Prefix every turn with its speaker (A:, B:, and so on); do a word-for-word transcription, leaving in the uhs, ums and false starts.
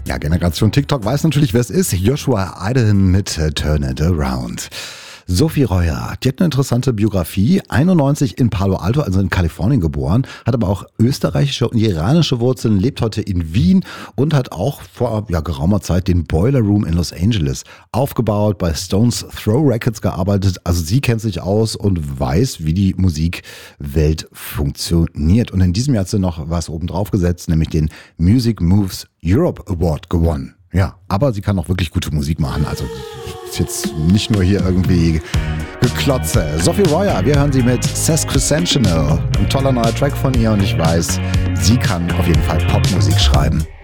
A: Ja, Generation TikTok weiß natürlich, wer es ist. Joshua Idaho mit äh, Turn It Around. Sophie Reuer, die hat eine interessante Biografie, einundneunzig in Palo Alto, also in Kalifornien geboren, hat aber auch österreichische und iranische Wurzeln, lebt heute in Wien und hat auch vor ja, geraumer Zeit den Boiler Room in Los Angeles aufgebaut, bei Stones Throw Records gearbeitet. Also sie kennt sich aus und weiß, wie die Musikwelt funktioniert. Und in diesem Jahr hat sie noch was oben drauf gesetzt, nämlich den Music Moves Europe Award gewonnen. Ja, aber sie kann auch wirklich gute Musik machen, also ist jetzt nicht nur hier irgendwie Geklotze. Sophie Reuer, wir hören sie mit Sesquicentennial, ein toller neuer Track von ihr und ich weiß, sie kann auf jeden Fall Popmusik schreiben.